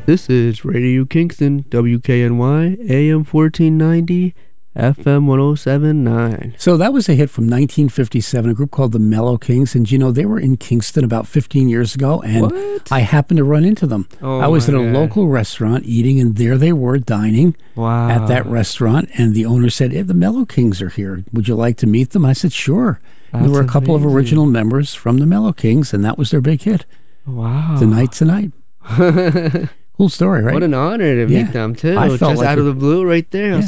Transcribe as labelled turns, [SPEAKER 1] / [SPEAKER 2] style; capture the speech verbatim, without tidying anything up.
[SPEAKER 1] This is Radio Kingston, W K N Y, A M fourteen ninety, F M one oh seven point nine.
[SPEAKER 2] So that was a hit from nineteen fifty-seven, a group called the Mellow Kings. And, you know, they were in Kingston about fifteen years ago, and
[SPEAKER 1] What?
[SPEAKER 2] I happened to run into them.
[SPEAKER 1] Oh,
[SPEAKER 2] I was
[SPEAKER 1] my
[SPEAKER 2] at a
[SPEAKER 1] God.
[SPEAKER 2] local restaurant eating, and there they were dining
[SPEAKER 1] Wow.
[SPEAKER 2] at that restaurant. And the owner said, hey, the Mellow Kings are here. Would you like to meet them? I said, sure. And there
[SPEAKER 1] That's
[SPEAKER 2] were a couple
[SPEAKER 1] amazing.
[SPEAKER 2] of original members from the Mellow Kings, and that was their big hit.
[SPEAKER 1] Wow.
[SPEAKER 2] Tonight, Tonight. Cool story, right?
[SPEAKER 1] What an honor to meet
[SPEAKER 2] Yeah.
[SPEAKER 1] them, too.
[SPEAKER 2] I felt
[SPEAKER 1] Just
[SPEAKER 2] like
[SPEAKER 1] out
[SPEAKER 2] a-
[SPEAKER 1] of the blue right there. I was